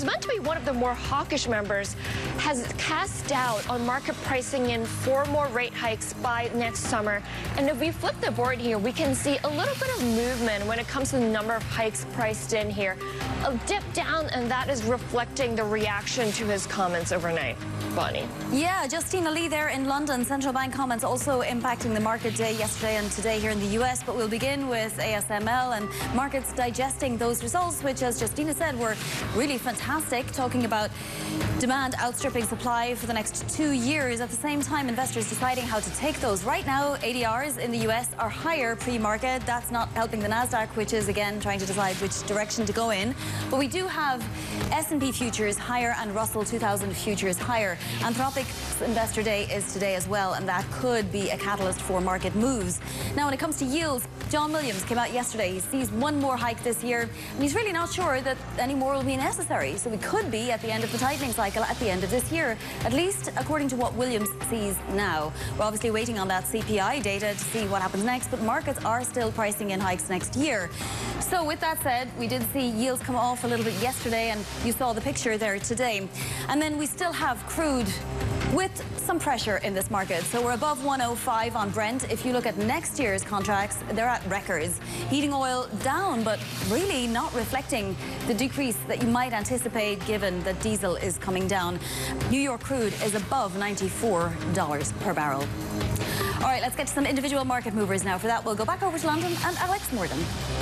meant to be one of the more hawkish members, has cast doubt on market pricing in 4 more rate hikes by next summer. And if we flip the board here, we can see a little bit of movement when it comes to the number of hikes priced in here. A dip down, and that is reflecting the reaction to his comments overnight. Bonnie. Yeah, Justina Lee there in London. Central bank comments also impacting the market day yesterday and today here in the US. But we'll begin with ASML and markets digesting those results, which, as Justina said, were really fantastic, talking about demand outstripping supply for the next 2 years. At the same time, investors deciding how to take those. Right now, ADRs in the US are higher pre-market. That's not helping the NASDAQ, which is, again, trying to decide which direction to go in. But we do have S&P futures higher and Russell 2000 futures higher. Anthropic's investor day is today as well, and that could be a catalyst for market moves. Now, when it comes to yields, John Williams came out yesterday. He sees 1 more hike this year, and he's really not sure that any more will be necessary. So we could be at the end of the tightening cycle at the end of this year, at least according to what Williams sees now. We're obviously waiting on that CPI data to see what happens next, but markets are still pricing in hikes next year. So with that said, we did see yields come off a little bit yesterday, and you saw the picture there today. And then we still have crude with some pressure in this market. So we're above 105 on Brent. If you look at next year's contracts, they're at records. Heating oil down, but really not reflecting the decrease that you might anticipate given that diesel is coming down. New York crude is above $94 per barrel. All right, let's get to some individual market movers now. For that, we'll go back over to London and Alex Morgan.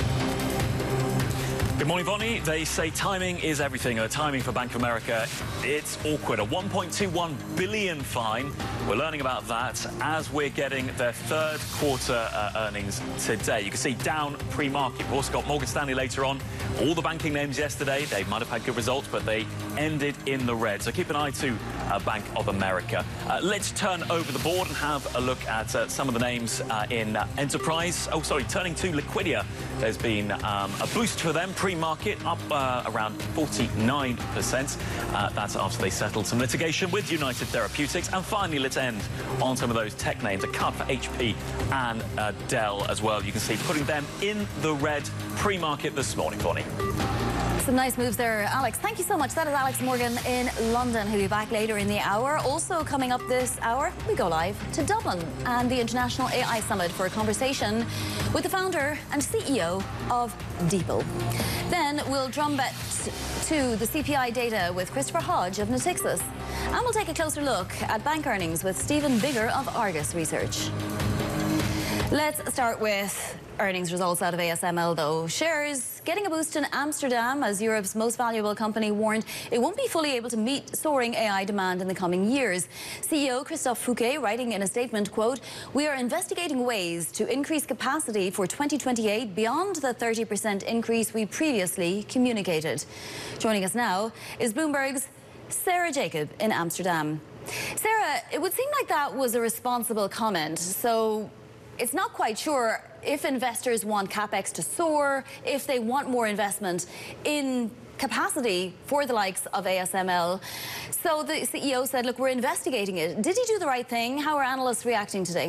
Good morning, Bonnie. They say timing is everything. The timing for Bank of America, it's awkward. A $1.21 billion fine. We're learning about that as we're getting their third quarter earnings today. You can see down pre-market. We've also got Morgan Stanley later on. All the banking names yesterday, they might have had good results, but they ended in the red. So keep an eye to Bank of America. Let's turn over the board and have a look at some of the names in enterprise. Oh, sorry, turning to Liquidia. There's been a boost for them. Pre-market up around 49%. That's after they settled some litigation with United Therapeutics. And finally, let's end on some of those tech names. A cut for HP and Dell as well. You can see putting them in the red pre-market this morning, Bonnie. Some nice moves there, Alex. Thank you so much. That is Alex Morgan in London. He'll be back later in the hour. Also coming up this hour, we go live to Dublin and the International AI Summit for a conversation with the founder and CEO of DeepL. Then we'll drum bet to the CPI data with Christopher Hodge of Natixis. And we'll take a closer look at bank earnings with Stephen Bigger of Argus Research. Let's start with earnings results out of ASML, though. Shares getting a boost in Amsterdam as Europe's most valuable company warned it won't be fully able to meet soaring AI demand in the coming years. CEO Christophe Fouquet writing in a statement, quote, "We are investigating ways to increase capacity for 2028 beyond the 30% increase we previously communicated." Joining us now is Bloomberg's Sarah Jacob in Amsterdam. Sarah, it would seem like that was a responsible comment. So it's not quite sure if investors want CapEx to soar, if they want more investment in capacity for the likes of ASML. So the CEO said, look, we're investigating it. Did he do the right thing? How are analysts reacting today?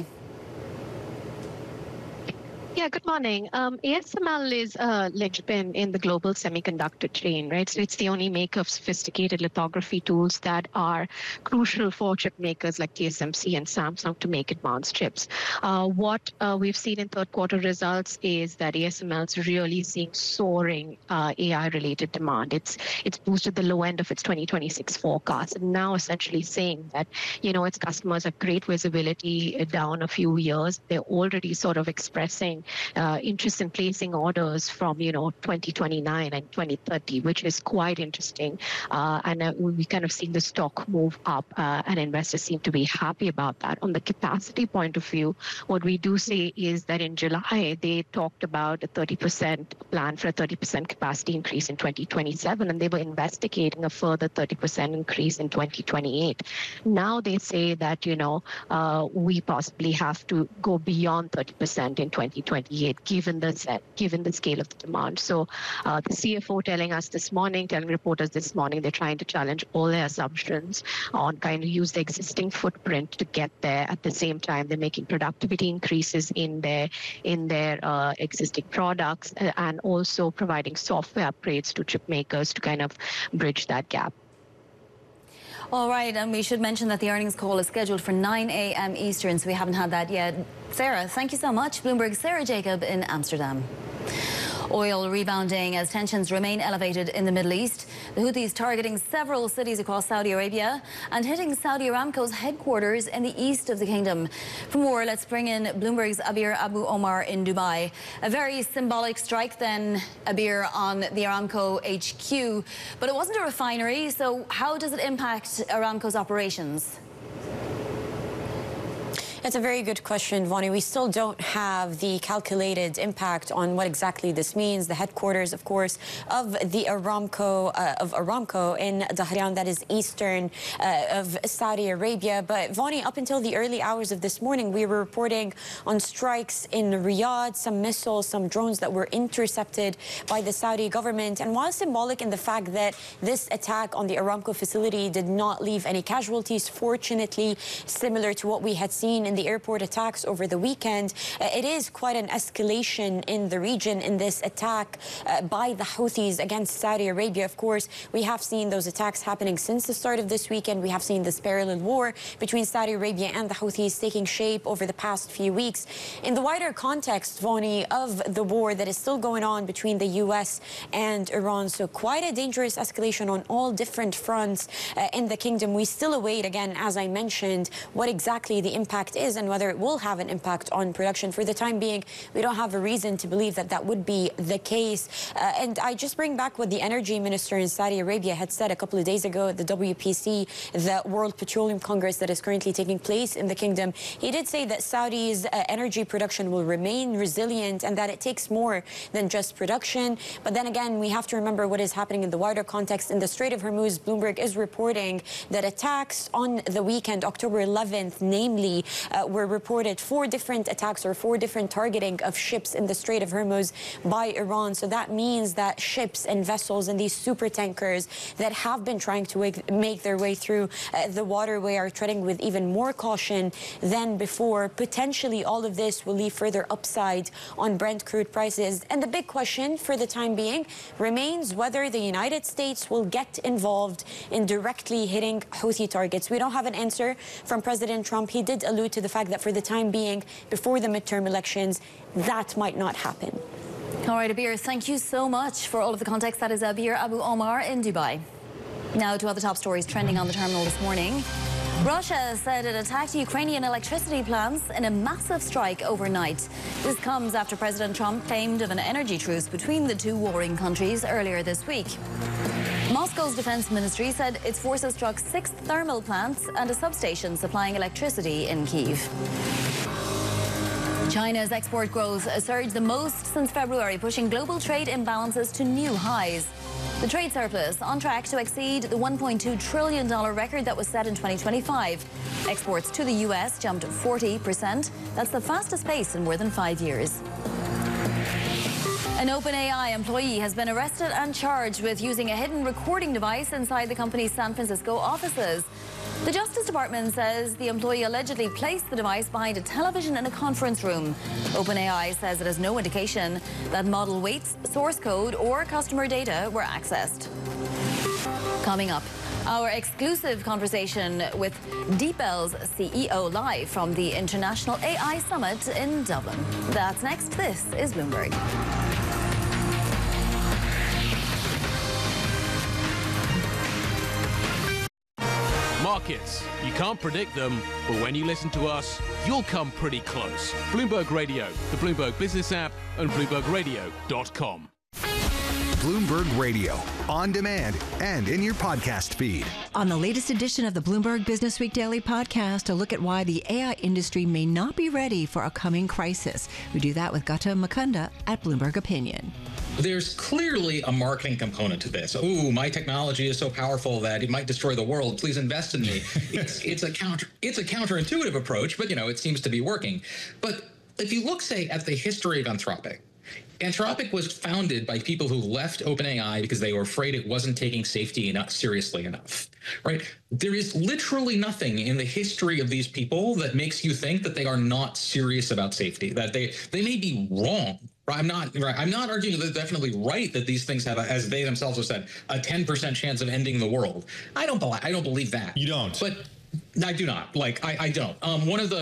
Yeah, good morning. ASML is a linchpin in the global semiconductor chain, right? So it's the only maker of sophisticated lithography tools that are crucial for chip makers like TSMC and Samsung to make advanced chips. What we've seen in third quarter results is that ASML is really seeing soaring AI-related demand. It's boosted the low end of its 2026 forecast, and now essentially saying that, you know, its customers have great visibility down a few years. They're already sort of expressing interest in placing orders from, 2029 and 2030, which is quite interesting. And we kind of seen the stock move up, and investors seem to be happy about that. On the capacity point of view, what we do say is that in July, they talked about a 30% plan for a 30% capacity increase in 2027, and they were investigating a further 30% increase in 2028. Now they say that, we possibly have to go beyond 30% in 2028. 2028, given the scale of the demand. So the CFO telling reporters this morning, they're trying to challenge all their assumptions on kind of use the existing footprint to get there. At the same time, they're making productivity increases in their existing products and also providing software upgrades to chip makers to kind of bridge that gap. All right, and we should mention that the earnings call is scheduled for 9 a.m. Eastern, so we haven't had that yet. Sarah, thank you so much. Bloomberg's Sarah Jacob in Amsterdam. Oil rebounding as tensions remain elevated in the Middle East. The Houthis targeting several cities across Saudi Arabia and hitting Saudi Aramco's headquarters in the east of the kingdom. For more, let's bring in Bloomberg's Abir Abu Omar in Dubai. A very symbolic strike then, Abir, on the Aramco HQ. But it wasn't a refinery, so how does it impact Aramco's operations? That's a very good question, Vonnie. We still don't have the calculated impact on what exactly this means. The headquarters, of course, of the Aramco in Dhahran, that is eastern of Saudi Arabia. But Vonnie, up until the early hours of this morning, we were reporting on strikes in Riyadh, some missiles, some drones that were intercepted by the Saudi government. And while symbolic in the fact that this attack on the Aramco facility did not leave any casualties, fortunately, similar to what we had seen in the airport attacks over the weekend, it is quite an escalation in the region in this attack by the Houthis against Saudi Arabia. Of course, we have seen those attacks happening since the start of this weekend. We have seen this parallel war between Saudi Arabia and the Houthis taking shape over the past few weeks. In the wider context, Vonnie, of the war that is still going on between the U.S. and Iran, so quite a dangerous escalation on all different fronts in the kingdom. We still await, again, as I mentioned, what exactly the impact is and whether it will have an impact on production. For the time being, we don't have a reason to believe that that would be the case. And I just bring back what the energy minister in Saudi Arabia had said a couple of days ago at the WPC, the World Petroleum Congress that is currently taking place in the kingdom. He did say that Saudi's energy production will remain resilient and that it takes more than just production. But then again, we have to remember what is happening in the wider context. In the Strait of Hormuz, Bloomberg is reporting that attacks on the weekend, October 11th, namely, were reported 4 different attacks or 4 different targeting of ships in the Strait of Hormuz by Iran. So that means that ships and vessels and these super tankers that have been trying to make their way through the waterway are treading with even more caution than before. Potentially, all of this will leave further upside on Brent crude prices. And the big question for the time being remains whether the United States will get involved in directly hitting Houthi targets. We don't have an answer from President Trump. He did allude to the fact that for the time being, before the midterm elections, that might not happen. All right, Abir, thank you so much for all of the context. That is Abir Abu Omar in Dubai. Now to other top stories trending on the terminal this morning. Russia said it attacked Ukrainian electricity plants in a massive strike overnight. This comes after President Trump claimed of an energy truce between the two warring countries earlier this week. Moscow's defense ministry said its forces struck 6 thermal plants and a substation supplying electricity in Kyiv. China's export growth surged the most since February, pushing global trade imbalances to new highs. The trade surplus on track to exceed the $1.2 trillion record that was set in 2025. Exports to the U.S. jumped 40%. That's the fastest pace in more than 5 years. An OpenAI employee has been arrested and charged with using a hidden recording device inside the company's San Francisco offices. The Justice Department says the employee allegedly placed the device behind a television in a conference room. OpenAI says it has no indication that model weights, source code, or customer data were accessed. Coming up, our exclusive conversation with DeepL's CEO live from the International AI Summit in Dublin. That's next. This is Bloomberg. Markets. You can't predict them, but when you listen to us, you'll come pretty close. Bloomberg Radio, the Bloomberg Business app, and BloombergRadio.com. Bloomberg Radio, on demand and in your podcast feed. On the latest edition of the Bloomberg Business Week Daily Podcast, a look at why the AI industry may not be ready for a coming crisis. We do that with Gautam Mukunda at Bloomberg Opinion. There's clearly a marketing component to this. Ooh, my technology is so powerful that it might destroy the world. Please invest in me. It's a counterintuitive approach, but it seems to be working. But if you look, say, at the history of Anthropic, Anthropic was founded by people who left OpenAI because they were afraid it wasn't taking safety seriously enough, right? There is literally nothing in the history of these people that makes you think that they are not serious about safety, that they may be wrong. I'm not arguing that they're definitely right that these things have, as they themselves have said, a 10% chance of ending the world. I don't believe that. You don't? But I do not. Like, I don't. One of the